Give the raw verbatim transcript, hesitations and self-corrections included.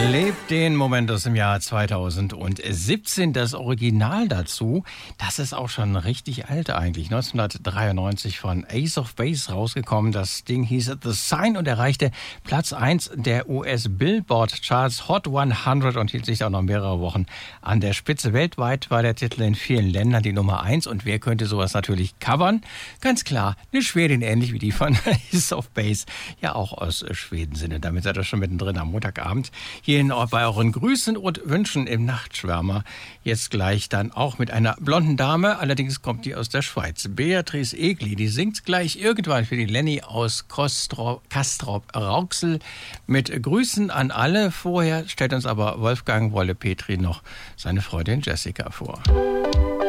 Lebt den Moment aus dem Jahr zweitausendsiebzehn. Das Original dazu, das ist auch schon richtig alt eigentlich. neunzehnhundertdreiundneunzig von Ace of Base rausgekommen. Das Ding hieß The Sign und erreichte Platz eins der U S Billboard Charts Hot hundert und hielt sich auch noch mehrere Wochen an der Spitze. Weltweit war der Titel in vielen Ländern die Nummer eins. Und wer könnte sowas natürlich covern? Ganz klar, eine Schwedin, ähnlich wie die von Ace of Base, ja auch aus Schweden sind. Und damit seid ihr schon mittendrin am Montagabend. Hierhin auch bei euren Grüßen und Wünschen im Nachtschwärmer. Jetzt gleich dann auch mit einer blonden Dame, allerdings kommt die aus der Schweiz. Beatrice Egli, die singt gleich irgendwann für die Lenny aus Castrop-Rauxel mit Grüßen an alle. Vorher stellt uns aber Wolfgang Wolle-Petri noch seine Freundin Jessica vor.